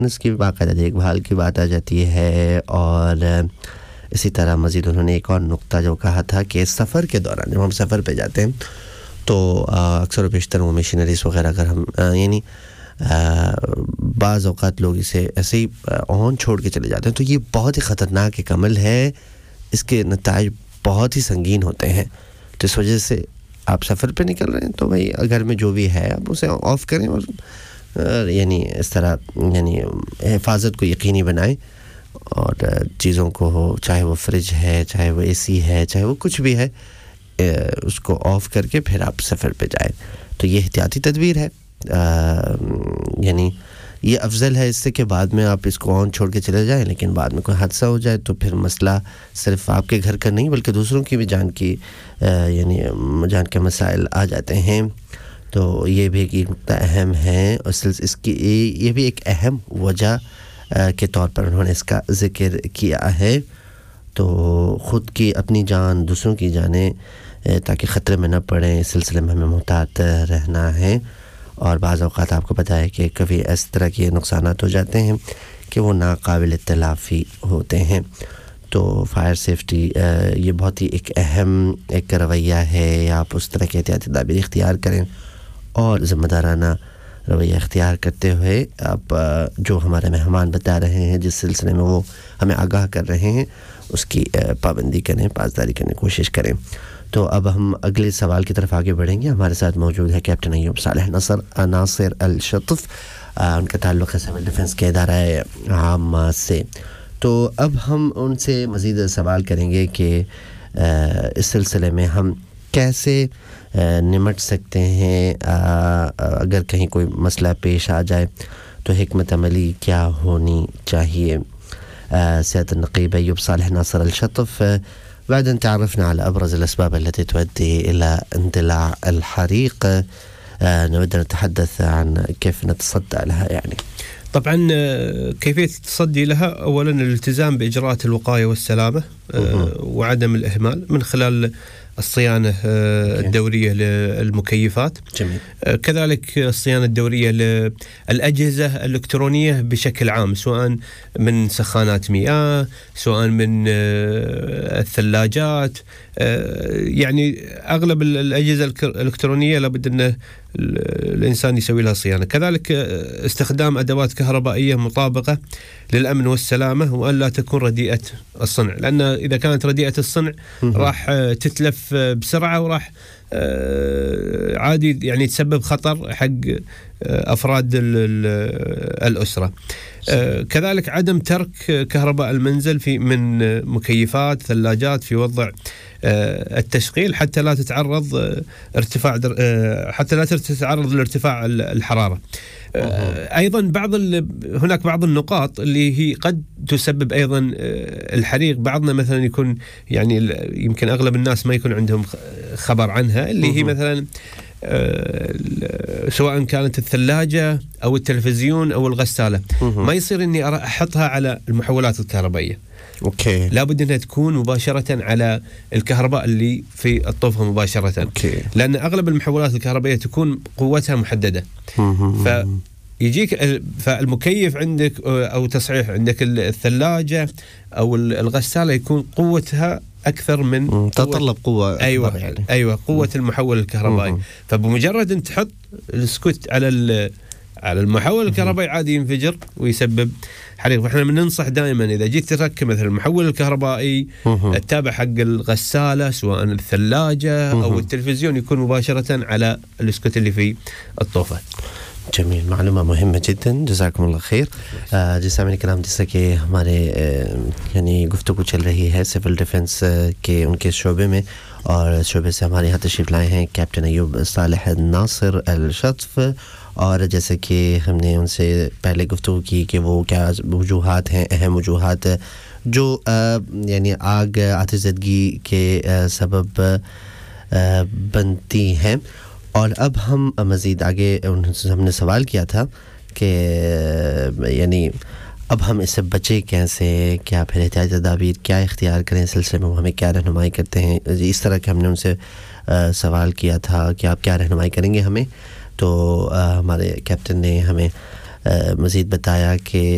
اس کی باقاعدہ دیکھ بھال کی بات آ جاتی ہے اور اسی طرح مزید انہوں نے ایک اور نقطہ جو کہا تھا کہ سفر کے دوران جب ہم سفر پہ جاتے ہیں تو اکثر و بیشتر وہ مشینریز وغیرہ اگر ہم یعنی بعض اوقات لوگ اسے ایسے ہی آن چھوڑ کے چلے جاتے ہیں تو یہ بہت ہی خطرناک ایک عمل ہے. اس کے نتائج بہت ہی سنگین ہوتے ہیں. تو اس وجہ سے آپ سفر پہ نکل رہے ہیں تو بھائی گھر میں جو بھی ہے آپ اسے آف کریں اور یعنی اس طرح یعنی حفاظت کو یقینی بنائیں اور چیزوں کو ہو چاہے وہ فریج ہے چاہے وہ اے سی ہے چاہے وہ کچھ بھی ہے اس کو آف کر کے پھر آپ سفر پہ جائیں. تو یہ احتیاطی تدبیر ہے یعنی یہ افضل ہے اس سے کہ بعد میں آپ اس کو آن چھوڑ کے چلے جائیں لیکن بعد میں کوئی حادثہ ہو جائے تو پھر مسئلہ صرف آپ کے گھر کا نہیں بلکہ دوسروں کی بھی جان کی یعنی جان کے مسائل آ جاتے ہیں. تو یہ بھی ایک نقطہ اہم ہے اور اس کی یہ بھی ایک اہم وجہ کے طور پر انہوں نے اس کا ذکر کیا ہے. تو خود کی اپنی جان دوسروں کی جانیں تاکہ خطرے میں نہ پڑیں اس سلسلے میں ہمیں محتاط رہنا ہے. اور بعض اوقات آپ کو پتہ ہے کہ کبھی اس طرح کے نقصانات ہو جاتے ہیں کہ وہ ناقابل تلافی ہوتے ہیں. تو فائر سیفٹی یہ بہت ہی ایک اہم ایک رویہ ہے. آپ اس طرح کے احتیاطی تدابیر اختیار کریں اور ذمہ دارانہ رویہ اختیار کرتے ہوئے آپ جو ہمارے مہمان بتا رہے ہیں جس سلسلے میں وہ ہمیں آگاہ کر رہے ہیں اس کی پابندی کریں پاسداری کرنے کی کوشش کریں. تو اب ہم اگلے سوال کی طرف آگے بڑھیں گے. ہمارے ساتھ موجود ہے کیپٹن ایوب صالح ناصر الشطف. ان کا تعلق ہے سول ڈیفنس کے ادارہ عامہ سے. تو اب ہم ان سے مزید سوال کریں گے کہ اس سلسلے میں ہم کیسے نمٹ سکتے ہیں اگر کہیں کوئی مسئلہ پیش آ جائے تو حکمت عملی کیا ہونی چاہیے. سيادة النقيب أيوب صالح ناصر الشطف بعد أن تعرفنا على أبرز الأسباب التي تؤدي إلى اندلاع الحريق نود أن نتحدث عن كيف نتصدى لها يعني. طبعا كيفية التصدي لها أولا الالتزام بإجراءات الوقاية والسلامة وعدم الإهمال من خلال الصيانة الدورية للمكيفات. جميل. كذلك الصيانة الدورية للأجهزة الإلكترونية بشكل عام سواء من سخانات مياه سواء من الثلاجات يعني أغلب الأجهزة الإلكترونية لابد أن الإنسان يسوي لها صيانة. كذلك استخدام أدوات كهربائية مطابقة للأمن والسلامة وأن لا تكون رديئة الصنع لأن إذا كانت رديئة الصنع راح تتلف بسرعة وراح عادي يعني تسبب خطر حق أفراد الأسرة. كذلك عدم ترك كهرباء المنزل من مكيفات ثلاجات في وضع التشغيل حتى لا تتعرض تتعرض لارتفاع الحرارة. أيضا هناك بعض النقاط اللي هي قد تسبب أيضا الحريق. بعضنا مثلا يكون يعني يمكن أغلب الناس ما يكون عندهم خبر عنها اللي هي مثلا سواء كانت الثلاجة أو التلفزيون أو الغسالة ما يصير إني أحطها على المحولات الكهربائية. أوكي. لابد أنها تكون مباشرة على الكهرباء اللي في الطفل مباشرة. أوكي. لأن أغلب المحولات الكهربائية تكون قوتها محددة. فيجيك فالمكيف عندك أو تصحيح عندك الثلاجة أو الغسالة يكون قوتها أكثر من تتطلب قوة. أيوة يعني. أيوة قوة المحول الكهربائي. فبمجرد أن تحط السكوت على المحول الكهربائي عادي ينفجر ويسبب حريق. فإحنا بننصح دائما إذا جيت تركب مثلا المحول الكهربائي التابع حق الغسالة سواء الثلاجة أو التلفزيون يكون مباشرة على السكوت اللي في الطوفة. جمیل معلومہ مہم ہے جدا جزاکم اللہ خیر. جیسا میں نے کلام جیسا کہ ہمارے یعنی گفتگو چل رہی ہے سول ڈیفنس کے ان کے شعبے میں اور شعبے سے ہمارے یہاں تشریف لائے ہیں کیپٹن ایوب صالح ناصر الشطف. اور جیسے کہ ہم نے ان سے پہلے گفتگو کی کہ وہ کیا وجوہات ہیں اہم وجوہات جو یعنی آگ آتشزدگی کے سبب بنتی ہیں. اور اب ہم مزید آگے ہم نے سوال کیا تھا کہ یعنی اب ہم اس سے بچے کیسے کیا پھر احتیاطی تدابیر کیا اختیار کریں اس سلسلے میں وہ ہمیں کیا رہنمائی کرتے ہیں. اس طرح کہ ہم نے ان سے سوال کیا تھا کہ آپ کیا رہنمائی کریں گے ہمیں. تو ہمارے کیپٹن نے ہمیں مزید بتایا کہ